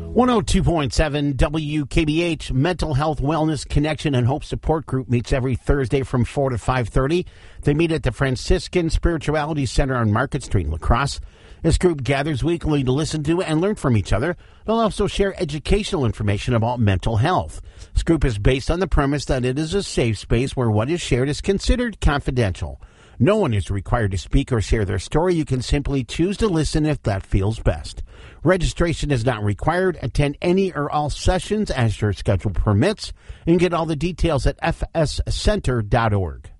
102.7 WKBH Mental Health Wellness Connection and Hope Support Group meets every Thursday from 4 to 5:30. They meet at the Franciscan Spirituality Center on Market Street in La Crosse. This group gathers weekly to listen to and learn from each other. They'll also share educational information about mental health. This group is based on the premise that it is a safe space where what is shared is considered confidential. No one is required to speak or share their story. You can simply choose to listen if that feels best. Registration is not required. Attend any or all sessions as your schedule permits and get all the details at fscenter.org.